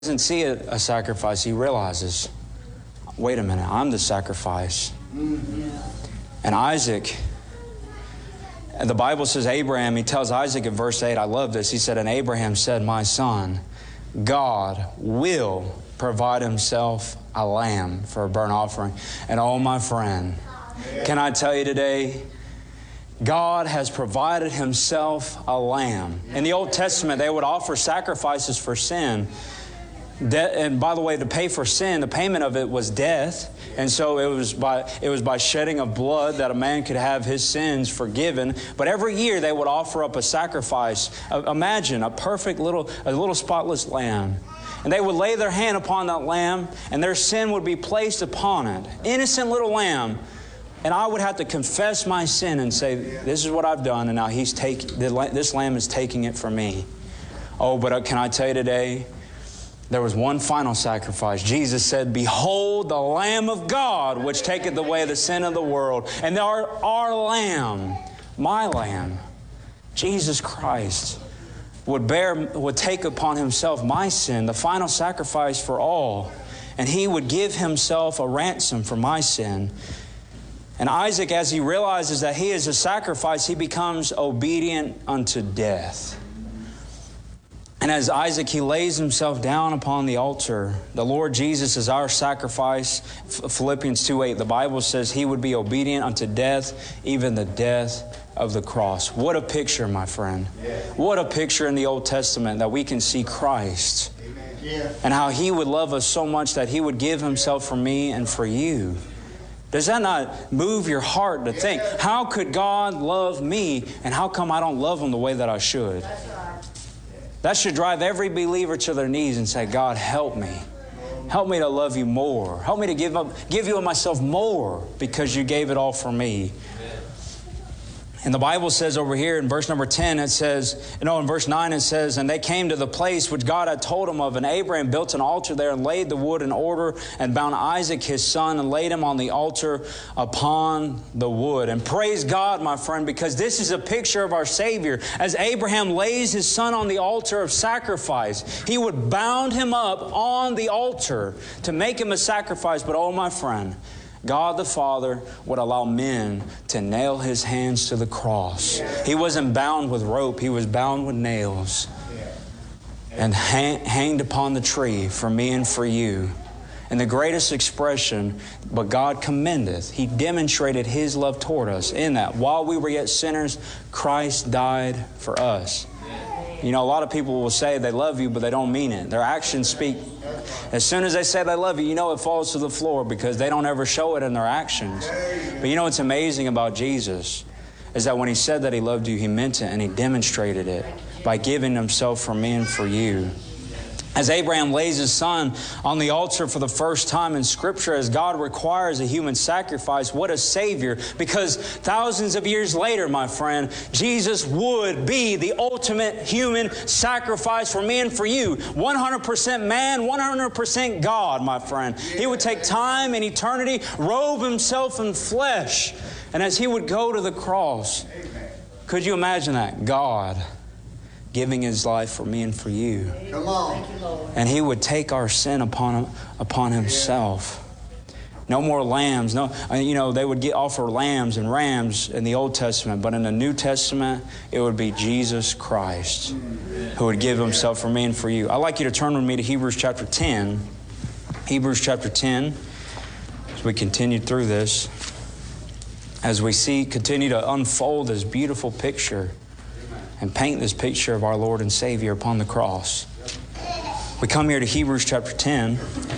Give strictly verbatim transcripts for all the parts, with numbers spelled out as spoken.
doesn't see a, a sacrifice, he realizes, wait a minute, I'm the sacrifice. Mm-hmm. And Isaac, and the Bible says Abraham, he tells Isaac in verse eight, I love this, he said, and Abraham said, my son, God will provide himself a lamb for a burnt offering. And oh, my friend, can I tell you today, God has provided himself a lamb. In the Old Testament, they would offer sacrifices for sin. De- and by the way, to pay for sin, the payment of it was death. And so it was by it was by shedding of blood that a man could have his sins forgiven. But every year they would offer up a sacrifice. Uh, imagine a perfect little, a little spotless lamb. And they would lay their hand upon that lamb, and their sin would be placed upon it. Innocent little lamb. And I would have to confess my sin and say, this is what I've done, and now he's take, this lamb is taking it for me. Oh, but can I tell you today, there was one final sacrifice. Jesus said, behold the Lamb of God, which taketh away the sin of the world. And our, our Lamb, my Lamb, Jesus Christ, would bear, would take upon himself my sin, the final sacrifice for all. And he would give himself a ransom for my sin. And Isaac, as he realizes that he is a sacrifice, he becomes obedient unto death. And as Isaac, he lays himself down upon the altar. The Lord Jesus is our sacrifice. Philippians two eight, the Bible says he would be obedient unto death, even the death of the cross. What a picture, my friend. What a picture in the Old Testament that we can see Christ. And how he would love us so much that he would give himself for me and for you. Does that not move your heart to think, how could God love me, and how come I don't love him the way that I should? That should drive every believer to their knees and say, God, help me. Help me to love you more. Help me to give up, give you of myself more because you gave it all for me. And the Bible says over here in verse number ten, it says, you know, in verse nine it says, and they came to the place which God had told them of, and Abraham built an altar there and laid the wood in order and bound Isaac his son and laid him on the altar upon the wood. And praise God, my friend, because this is a picture of our Savior. As Abraham lays his son on the altar of sacrifice, he would bound him up on the altar to make him a sacrifice. But oh, my friend, God the Father would allow men to nail his hands to the cross. He wasn't bound with rope. He was bound with nails and hang, hanged upon the tree for me and for you. And the greatest expression, but God commendeth. He demonstrated his love toward us in that while we were yet sinners, Christ died for us. You know, a lot of people will say they love you, but they don't mean it. Their actions speak. As soon as they say they love you, you know it falls to the floor because they don't ever show it in their actions. But you know what's amazing about Jesus is that when he said that he loved you, he meant it and he demonstrated it by giving himself for me and for you. As Abraham lays his son on the altar for the first time in Scripture, as God requires a human sacrifice, what a Savior. Because thousands of years later, my friend, Jesus would be the ultimate human sacrifice for me and for you. one hundred percent man, one hundred percent God, my friend. He would take time and eternity, robe himself in flesh. And as he would go to the cross, could you imagine that? God giving his life for me and for you. Come on. And he would take our sin upon upon himself. No more lambs. No, you know, they would get offer lambs and rams in the Old Testament, but in the New Testament, it would be Jesus Christ who would give himself for me and for you. I'd like you to turn with me to Hebrews chapter ten. Hebrews chapter ten, as we continue through this, as we see, continue to unfold this beautiful picture and paint this picture of our Lord and Savior upon the cross. We come here to Hebrews chapter ten.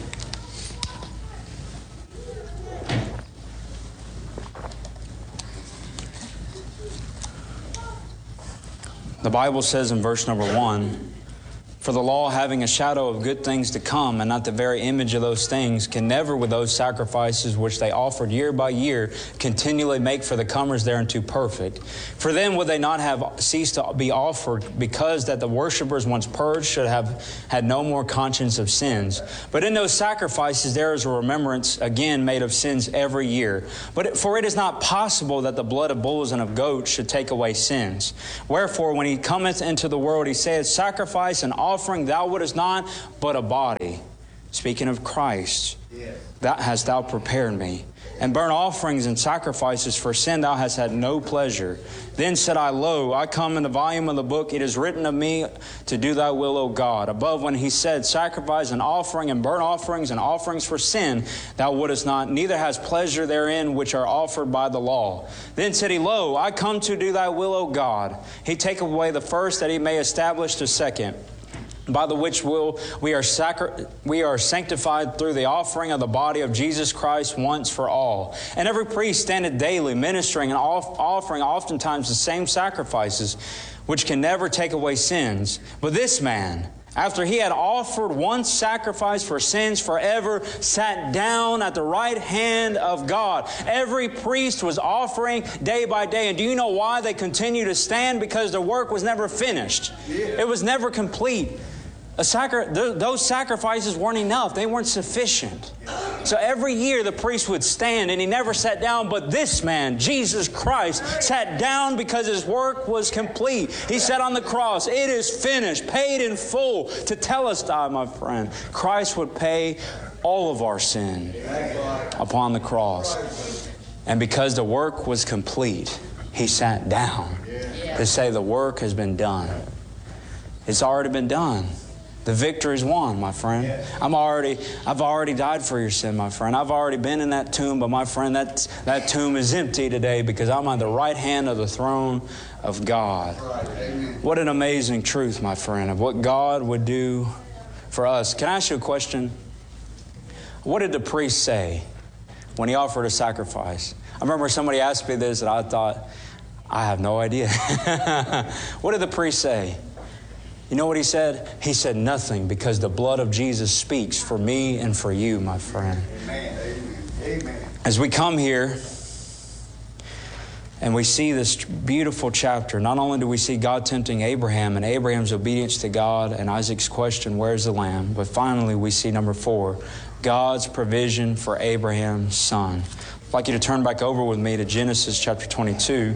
The Bible says in verse number one, for the law having a shadow of good things to come and not the very image of those things can never with those sacrifices which they offered year by year continually make for the comers thereunto perfect. For then would they not have ceased to be offered because that the worshippers once purged should have had no more conscience of sins. But in those sacrifices there is a remembrance again made of sins every year. But it, for it is not possible that the blood of bulls and of goats should take away sins. Wherefore when he cometh into the world he saith, sacrifice and offering offering thou wouldest not, but a body. Speaking of Christ, yes. That hast thou prepared me. And burnt offerings and sacrifices for sin thou hast had no pleasure. Then said I, Lo, I come in the volume of the book. It is written of me to do thy will, O God. Above when he said, Sacrifice and offering and burnt offerings and offerings for sin thou wouldest not, neither has pleasure therein which are offered by the law. Then said he, Lo, I come to do thy will, O God. He taketh away the first that he may establish the second. By the which will we are sacri- we are sanctified through the offering of the body of Jesus Christ once for all. And every priest standeth daily, ministering and off- offering oftentimes the same sacrifices, which can never take away sins. But this man, after he had offered one sacrifice for sins forever, sat down at the right hand of God. Every priest was offering day by day. And do you know why they continue to stand? Because the work was never finished. Yeah. It was never complete. A sacri- th- those sacrifices weren't enough. They weren't sufficient. So every year the priest would stand and he never sat down. But this man, Jesus Christ, sat down because his work was complete. He said on the cross, it is finished, paid in full. To tell us, my friend, Christ would pay all of our sin upon the cross. And because the work was complete, he sat down to say the work has been done. It's already been done. The victory is won, my friend. I'm already, I've already died for your sin, my friend. I've already been in that tomb, but my friend, that, that tomb is empty today because I'm on the right hand of the throne of God. What an amazing truth, my friend, of what God would do for us. Can I ask you a question? What did the priest say when he offered a sacrifice? I remember somebody asked me this and I thought, I have no idea. What did the priest say? You know what he said? He said nothing, because the blood of Jesus speaks for me and for you, my friend. Amen. Amen. As we come here and we see this beautiful chapter, not only do we see God tempting Abraham and Abraham's obedience to God and Isaac's question, where's the lamb? But finally we see number four, God's provision for Abraham's son. I'd like you to turn back over with me to Genesis chapter twenty-two.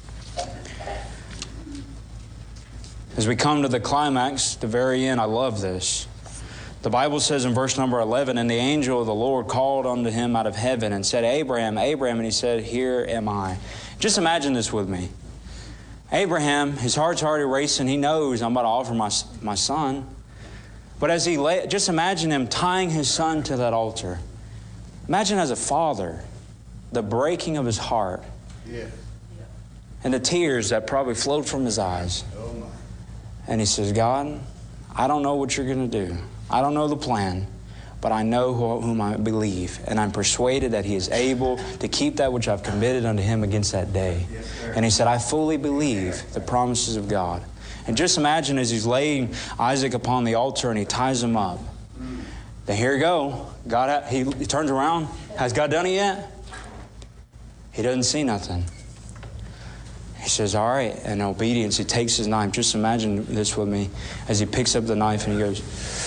As we come to the climax, the very end, I love this. The Bible says in verse number eleven, And the angel of the Lord called unto him out of heaven and said, Abraham, Abraham, and he said, Here am I. Just imagine this with me. Abraham, his heart's already racing. He knows I'm about to offer my, my son. But as he lay, just imagine him tying his son to that altar. Imagine as a father, the breaking of his heart. Yeah. And the tears that probably flowed from his eyes. Oh my. And he says, God, I don't know what you're going to do. I don't know the plan, but I know whom I believe. And I'm persuaded that he is able to keep that which I've committed unto him against that day. Yes, and he said, I fully believe the promises of God. And just imagine as he's laying Isaac upon the altar and he ties him up. Then here you go. God, he, he turns around. Has God done it yet? He doesn't see nothing. He says, all right, in obedience, he takes his knife. Just imagine this with me as he picks up the knife and he goes,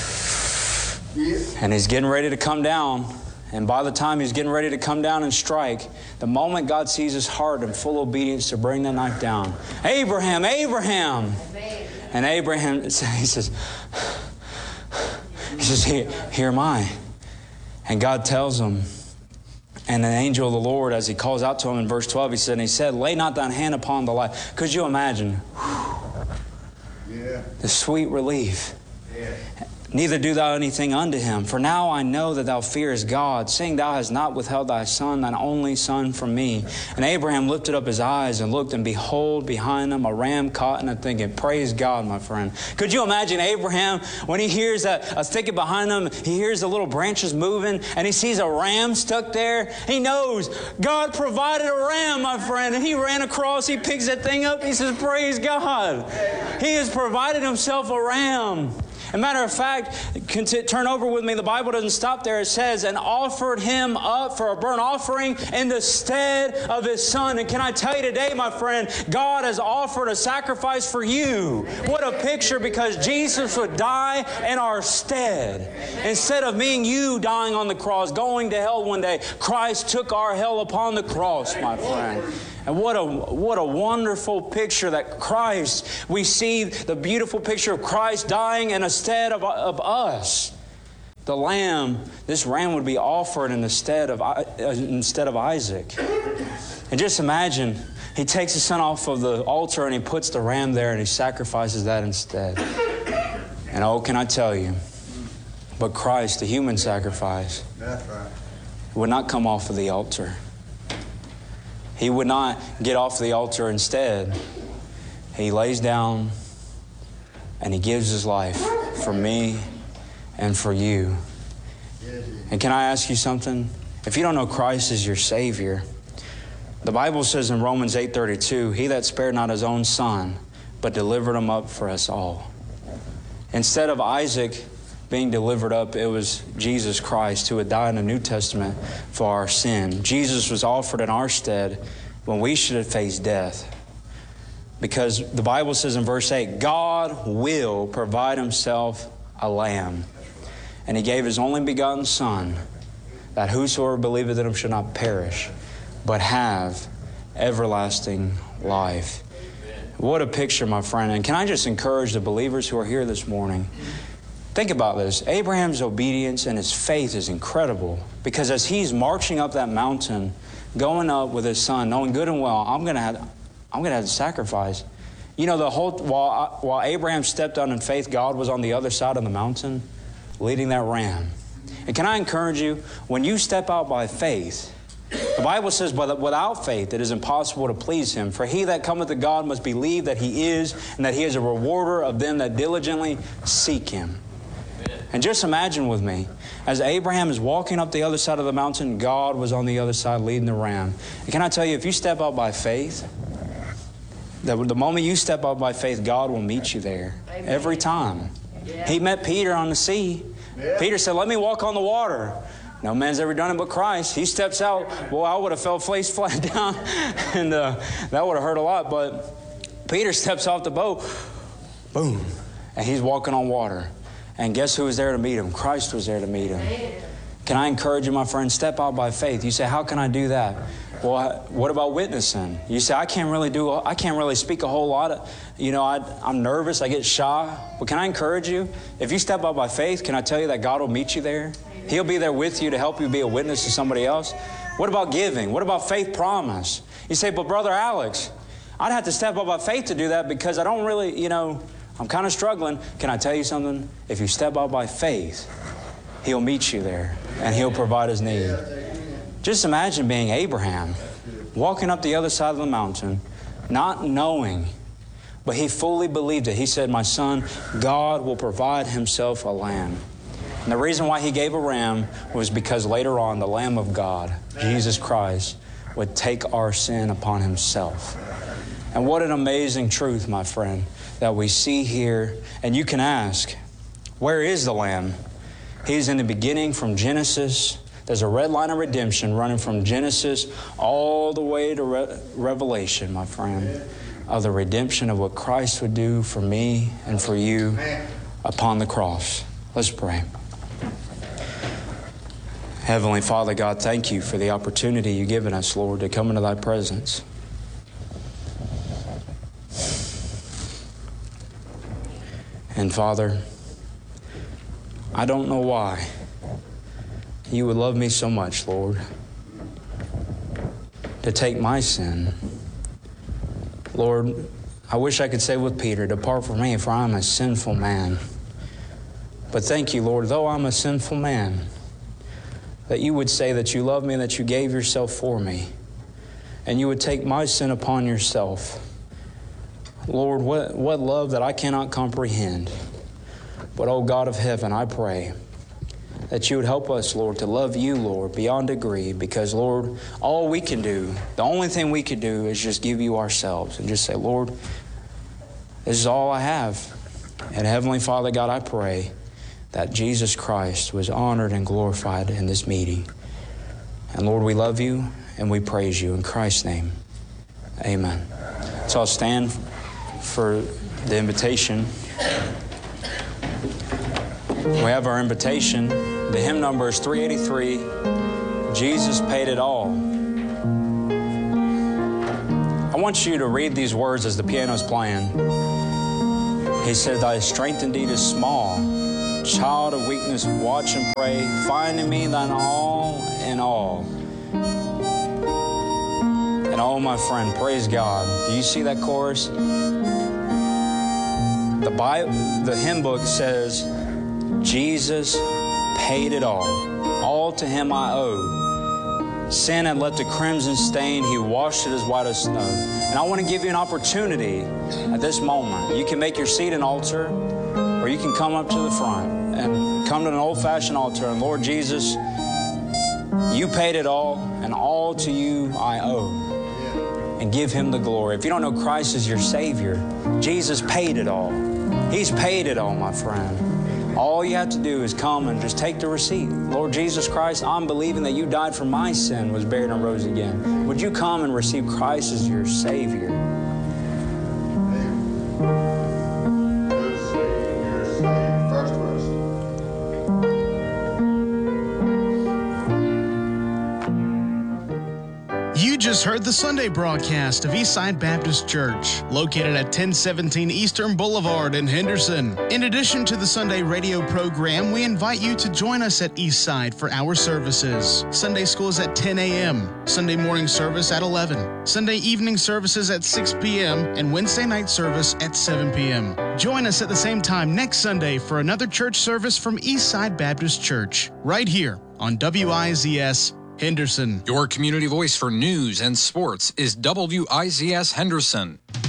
and he's getting ready to come down. And by the time he's getting ready to come down and strike, the moment God sees his heart in full obedience to bring the knife down, Abraham, Abraham. And Abraham, he says, he says, here, here am I. And God tells him, and an angel of the Lord, as he calls out to him in verse twelve, he said, and he said, lay not thine hand upon the life. Could you imagine? Yeah. The sweet relief. Yeah. Neither do thou anything unto him. For now I know that thou fearest God, seeing thou hast not withheld thy son, thine only son, from me. And Abraham lifted up his eyes and looked, and behold, behind him a ram caught in a thicket. Praise God, my friend. Could you imagine Abraham, when he hears a, a thicket behind him, he hears the little branches moving, and he sees a ram stuck there? He knows God provided a ram, my friend. And he ran across, he picks that thing up, he says, praise God. He has provided himself a ram. As a matter of fact, turn over with me. The Bible doesn't stop there. It says, and offered him up for a burnt offering in the stead of his son. And can I tell you today, my friend, God has offered a sacrifice for you. What a picture, because Jesus would die in our stead. Instead of me and you dying on the cross, going to hell one day, Christ took our hell upon the cross, my friend. And what a what a wonderful picture that Christ, we see the beautiful picture of Christ dying instead of, of us. The lamb, this ram would be offered instead of, instead of Isaac. And just imagine, he takes his son off of the altar and he puts the ram there and he sacrifices that instead. And oh, can I tell you, but Christ, the human sacrifice, that's right, would not come off of the altar. He would not get off the altar. Instead, he lays down and he gives his life for me and for you. And can I ask you something? If you don't know Christ as your Savior, the Bible says in Romans eight thirty-two, he that spared not his own son, but delivered him up for us all. Instead of Isaac being delivered up, it was Jesus Christ who would die in the New Testament for our sin. Jesus was offered in our stead when we should have faced death. Because the Bible says in verse eight, God will provide himself a lamb. And he gave his only begotten Son, that whosoever believeth in him should not perish, but have everlasting life. What a picture, my friend. And can I just encourage the believers who are here this morning? Think about this. Abraham's obedience and his faith is incredible. Because as he's marching up that mountain, going up with his son, knowing good and well, I'm going to have, I'm going to have to sacrifice. You know, the whole while while Abraham stepped out in faith, God was on the other side of the mountain, leading that ram. And can I encourage you, when you step out by faith, the Bible says, but without faith it is impossible to please him. For he that cometh to God must believe that he is, and that he is a rewarder of them that diligently seek him. And just imagine with me, as Abraham is walking up the other side of the mountain, God was on the other side leading the ram. And can I tell you, if you step out by faith, the, the moment you step out by faith, God will meet you there. Amen. Every time. Yeah. He met Peter on the sea. Yeah. Peter said, let me walk on the water. No man's ever done it but Christ. He steps out. Well, I would have fell face flat down, and uh, that would have hurt a lot. But Peter steps off the boat, boom, and he's walking on water. And guess who was there to meet him? Christ was there to meet him. Can I encourage you, my friend, step out by faith. You say, how can I do that? Well, what about witnessing? You say, I can't really do, I can't really speak a whole lot. Of, you know, I, I'm nervous, I get shy. But can I encourage you? If you step out by faith, can I tell you that God will meet you there? He'll be there with you to help you be a witness to somebody else. What about giving? What about faith promise? You say, but Brother Alex, I'd have to step out by faith to do that because I don't really, you know, I'm kind of struggling. Can I tell you something? If you step out by faith, He'll meet you there and He'll provide His need. Just imagine being Abraham, walking up the other side of the mountain, not knowing, but he fully believed it. He said, my son, God will provide Himself a lamb. And the reason why He gave a ram was because later on the Lamb of God, Jesus Christ, would take our sin upon Himself. And what an amazing truth, my friend, that we see here. And you can ask, where is the Lamb? He's in the beginning from Genesis. There's a red line of redemption running from Genesis all the way to Re- Revelation, my friend, of the redemption of what Christ would do for me and for you upon the cross. Let's pray. Heavenly Father, God, thank You for the opportunity You've given us, Lord, to come into Thy presence. And Father, I don't know why You would love me so much, Lord, to take my sin. Lord, I wish I could say with Peter, depart from me, for I am a sinful man. But thank You, Lord, though I'm a sinful man, that You would say that You love me and that You gave Yourself for me. And You would take my sin upon Yourself. Lord, what, what love that I cannot comprehend. But, oh God of heaven, I pray that You would help us, Lord, to love You, Lord, beyond degree. Because, Lord, all we can do, the only thing we can do is just give You ourselves and just say, Lord, this is all I have. And Heavenly Father, God, I pray that Jesus Christ was honored and glorified in this meeting. And Lord, we love You and we praise You in Christ's name. Amen. So I'll stand for the invitation. We have our invitation. The hymn number is three eighty-three. Jesus paid it all. want you to read these words as the piano's playing. He said, thy strength indeed is small. Child of weakness, watch and pray. Find in me thine all in all. And oh, my friend, praise God. Do you see that chorus? The Bible, the hymn book says, Jesus paid it all. All to him I owe. Sin had left a crimson stain. He washed it as white as snow. And I want to give you an opportunity at this moment. You can make your seat an altar, or you can come up to the front and come to an old-fashioned altar. And Lord Jesus, you paid it all, and all to you I owe. And give him the glory. If you don't know Christ as your Savior, Jesus paid it all. He's paid it all, my friend. All you have to do is come and just take the receipt. Lord Jesus Christ, I'm believing that you died for my sin, was buried and rose again. Would you come and receive Christ as your Savior? You just heard the Sunday broadcast of Eastside Baptist Church, located at ten seventeen Eastern Boulevard in Henderson. In addition to the Sunday radio program, we invite you to join us at Eastside for our services. Sunday school is at ten a.m., Sunday morning service at eleven, Sunday evening services at six p.m., and Wednesday night service at seven p.m. Join us at the same time next Sunday for another church service from Eastside Baptist Church, right here on W I Z S Henderson. Your community voice for news and sports is W I Z S Henderson.